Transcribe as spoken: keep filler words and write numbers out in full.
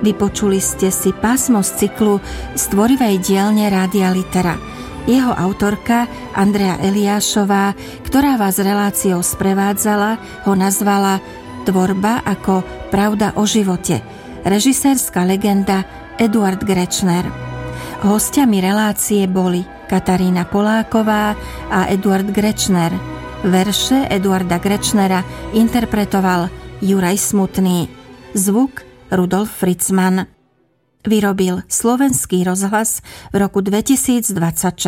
Vypočuli ste si pásmo z cyklu Stvorivej dielne Rádia Litera. Jeho autorka Andrea Eliášová, ktorá vás reláciou sprevádzala, ho nazvala Tvorba ako pravda o živote. Režisérska legenda Eduard Grečner. Hostiami relácie boli Katarína Poláková a Eduard Grečner. Verše Eduarda Grečnera interpretoval Juraj Smutný. Zvuk Rudolf Fritzman. Vyrobil Slovenský rozhlas v roku dvetisícdvadsaťšesť.